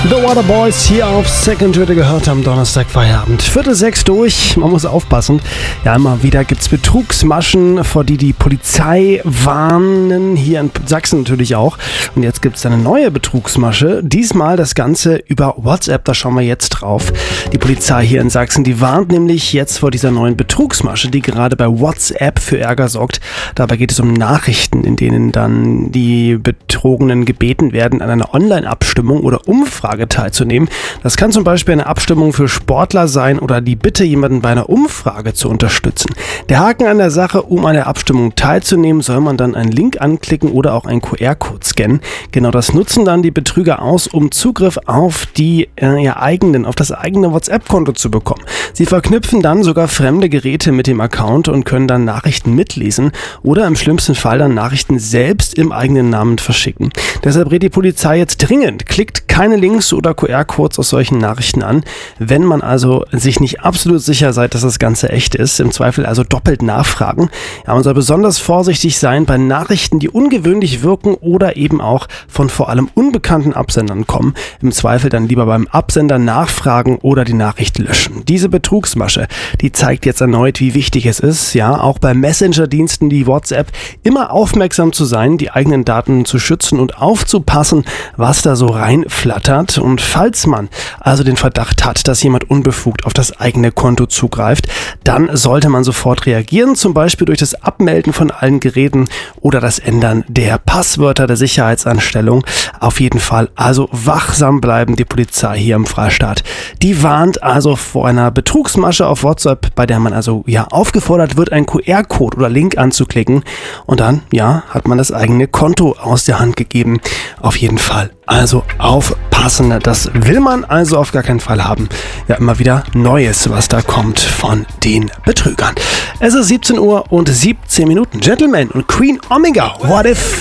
The Waterboys hier auf Second Hürde gehört am Donnerstag Feierabend. 5:45 durch, man muss aufpassen. Ja, immer wieder gibt's Betrugsmaschen, vor die Polizei warnen, hier in Sachsen natürlich auch. Und jetzt gibt's eine neue Betrugsmasche, diesmal das Ganze über WhatsApp, da schauen wir jetzt drauf. Die Polizei hier in Sachsen, die warnt nämlich jetzt vor dieser neuen Betrugsmasche, die gerade bei WhatsApp für Ärger sorgt. Dabei geht es um Nachrichten, in denen dann die Betrogenen gebeten werden, an einer Online-Abstimmung oder Umfrage teilzunehmen. Das kann zum Beispiel eine Abstimmung für Sportler sein oder die Bitte, jemanden bei einer Umfrage zu unterstützen. Der Haken an der Sache: um an der Abstimmung teilzunehmen, soll man dann einen Link anklicken oder auch einen QR-Code scannen. Genau das nutzen dann die Betrüger aus, um Zugriff auf auf das eigene WhatsApp-Konto zu bekommen. Sie verknüpfen dann sogar fremde Geräte mit dem Account und können dann Nachrichten mitlesen oder im schlimmsten Fall dann Nachrichten selbst im eigenen Namen verschicken. Deshalb rät die Polizei jetzt dringend: klickt keine Links oder QR-Codes aus solchen Nachrichten an, wenn man also sich nicht absolut sicher seid, dass das Ganze echt ist. Im Zweifel also doppelt nachfragen. Ja, man soll besonders vorsichtig sein bei Nachrichten, die ungewöhnlich wirken oder eben auch von vor allem unbekannten Absendern kommen. Im Zweifel dann lieber beim Absender nachfragen oder die Nachricht löschen. Diese Betrugsmasche, die zeigt jetzt erneut, wie wichtig es ist, ja, auch bei Messenger-Diensten wie WhatsApp immer aufmerksam zu sein, die eigenen Daten zu schützen und aufzupassen, was da so reinflattert. Und falls man also den Verdacht hat, dass jemand unbefugt auf das eigene Konto zugreift, dann sollte man sofort reagieren, zum Beispiel durch das Abmelden von allen Geräten oder das Ändern der Passwörter der Sicherheitsanstellung. Auf jeden Fall also wachsam bleiben. Die Polizei hier im Freistaat, die warnt also vor einer Betrugsmasche auf WhatsApp, bei der man also aufgefordert wird, einen QR-Code oder Link anzuklicken, und dann hat man das eigene Konto aus der Hand gegeben. Auf jeden Fall also aufpassen, das will man also auf gar keinen Fall haben. Ja, immer wieder Neues, was da kommt von den Betrügern. Es ist 17:17 Uhr. Gentleman und Queen Omega, What If?